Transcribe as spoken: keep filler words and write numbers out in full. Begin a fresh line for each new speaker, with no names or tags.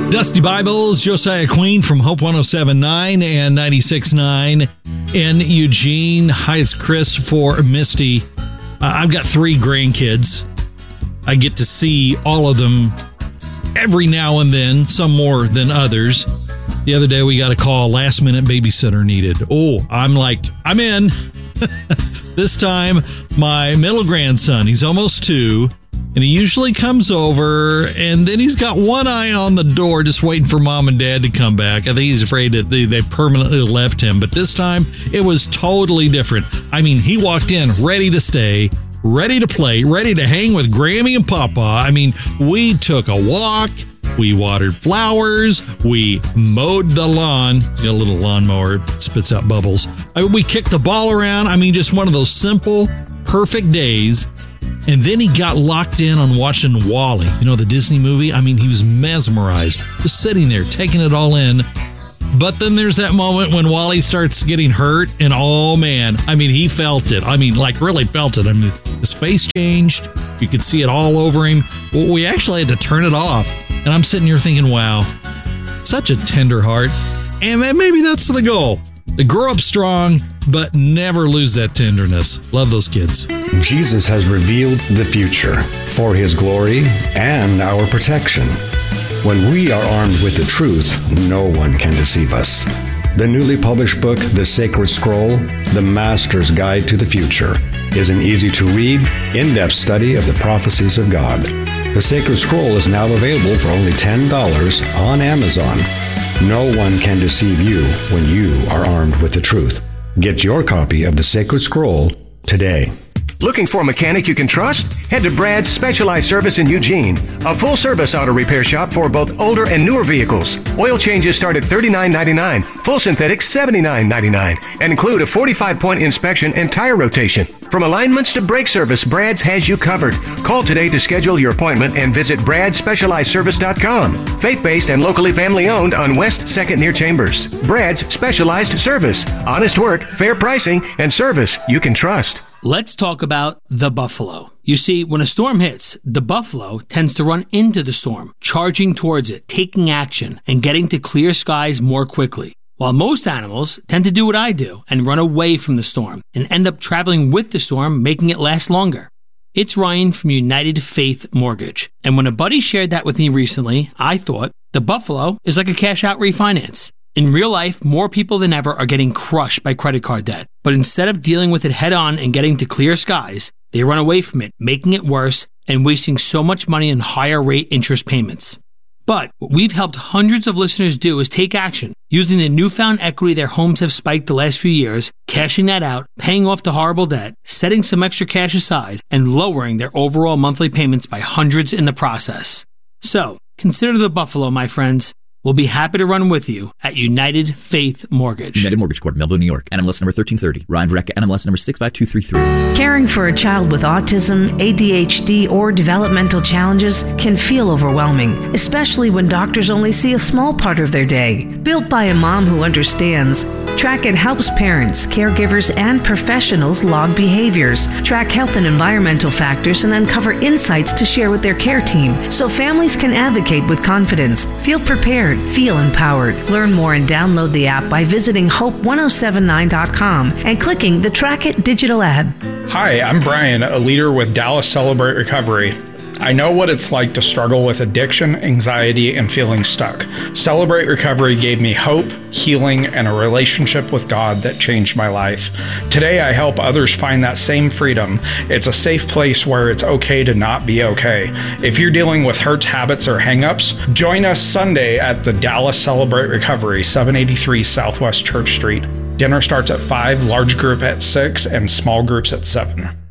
Dusty Bibles, Josiah Queen from Hope one oh seven point nine and ninety-six point nine in Eugene. Hi, it's Chris for Misty. Uh, I've got three grandkids. I get to see all of them every now and then, some more than others. The other day we got a call, last minute babysitter needed. Oh, I'm like, I'm in. This time, my middle grandson, he's almost two, and he usually comes over, and then he's got one eye on the door just waiting for mom and dad to come back. I think he's afraid that they, they permanently left him. But this time, it was totally different. I mean, he walked in ready to stay, ready to play, ready to hang with Grammy and Papa. I mean, we took a walk. We watered flowers. We mowed the lawn. He's got a little lawnmower, spits out bubbles. I mean, we kicked the ball around. I mean, just one of those simple, perfect days. And then he got locked in on watching WALL-E, you know, the Disney movie. I mean, he was mesmerized, just sitting there, taking it all in. But then there's that moment when WALL-E starts getting hurt, and oh man, I mean, he felt it. I mean, like really felt it. I mean, his face changed. You could see it all over him. Well, we actually had to turn it off. And I'm sitting here thinking, wow, such a tender heart. And maybe that's the goal. To grow up strong, but never lose that tenderness. Love those kids.
Jesus has revealed the future for his glory and our protection. When we are armed with the truth, no one can deceive us. The newly published book, The Sacred Scroll, The Master's Guide to the Future, is an easy-to-read, in-depth study of the prophecies of God. The Sacred Scroll is now available for only ten dollars on Amazon. No one can deceive you when you are armed with the truth. Get your copy of The Sacred Scroll today.
Looking for a mechanic you can trust? Head to Brad's Specialized Service in Eugene, a full-service auto repair shop for both older and newer vehicles. Oil changes start at thirty-nine ninety-nine, full synthetic seventy-nine ninety-nine, and include a forty-five point inspection and tire rotation. From alignments to brake service, Brad's has you covered. Call today to schedule your appointment and visit brad specialized service dot com. Faith-based and locally family-owned on West second near Chambers. Brad's Specialized Service. Honest work, fair pricing, and service you can trust.
Let's talk about the buffalo. You see, when a storm hits, the buffalo tends to run into the storm, charging towards it, taking action, and getting to clear skies more quickly. While most animals tend to do what I do and run away from the storm and end up traveling with the storm, making it last longer. It's Ryan from United Faith Mortgage. And when a buddy shared that with me recently, I thought the buffalo is like a cash-out refinance. In real life, more people than ever are getting crushed by credit card debt. But instead of dealing with it head-on and getting to clear skies, they run away from it, making it worse and wasting so much money in higher rate interest payments. But what we've helped hundreds of listeners do is take action, using the newfound equity their homes have spiked the last few years, cashing that out, paying off the horrible debt, setting some extra cash aside, and lowering their overall monthly payments by hundreds in the process. So, consider the buffalo, my friends. We'll be happy to run with you at United Faith Mortgage.
United Mortgage Corp, Melville, New York. N M L S number thirteen thirty. Ryan Verrecka, N M L S number six five two three three.
Caring for a child with autism, A D H D, or developmental challenges can feel overwhelming, especially when doctors only see a small part of their day. Built by a mom who understands, Track It helps parents, caregivers, and professionals log behaviors, track health and environmental factors, and uncover insights to share with their care team so families can advocate with confidence. Feel prepared. Feel empowered. Learn more and download the app by visiting hope ten seventy-nine dot com and clicking the Track It digital ad.
Hi, I'm Brian, a leader with Dallas Celebrate Recovery. I know what it's like to struggle with addiction, anxiety, and feeling stuck. Celebrate Recovery gave me hope, healing, and a relationship with God that changed my life. Today, I help others find that same freedom. It's a safe place where it's okay to not be okay. If you're dealing with hurts, habits, or hang-ups, join us Sunday at the Dallas Celebrate Recovery, seven eighty-three Southwest Church Street. Dinner starts at five, large group at six, and small groups at seven.